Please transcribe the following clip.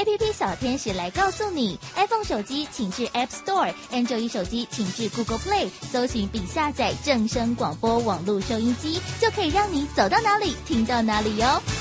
APP 小天使来告诉你。iPhone 手机请至 App Store，Android 手机请至 Google Play， 搜寻并下载正声广播网络收音机，就可以让你走到哪里听到哪里哟。